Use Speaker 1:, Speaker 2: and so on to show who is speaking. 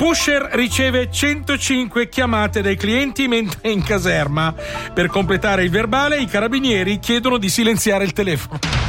Speaker 1: pusher riceve 105 chiamate dai clienti mentre è in caserma. Per completare il verbale, i carabinieri chiedono di silenziare il telefono.